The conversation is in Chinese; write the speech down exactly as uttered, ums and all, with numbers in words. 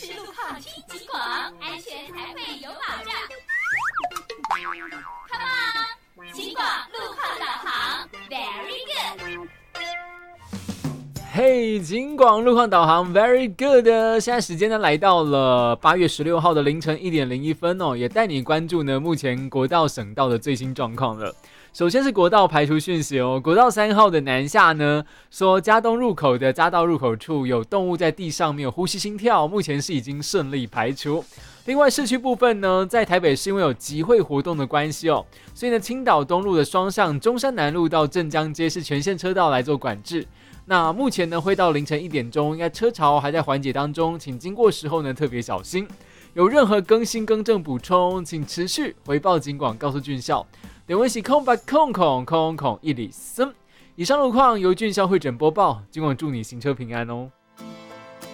实路况听警广，安全才会有保障。Come on， 警广路况导航 ，Very good。 嘿，警广路况导航 very good。现在时间呢来到了八月十六号的凌晨一点零一分哦，也带你关注呢目前国道省道的最新状况了。首先是国道排除讯息哦，国道三号的南下呢，说嘉东入口的匝道入口处有动物在地上没有呼吸心跳，目前是已经顺利排除。另外市区部分呢，在台北市因为有集会活动的关系哦，所以呢青岛东路的双向中山南路到镇江街是全线车道来做管制。那目前呢会到凌晨一点钟，应该车潮还在缓解当中，请经过时候呢特别小心。有任何更新更正补充，请持续回报警广告诉俊孝。点温是空白空空空空一里森。以上路况由俊孝会诊播报，警广祝你行车平安哦。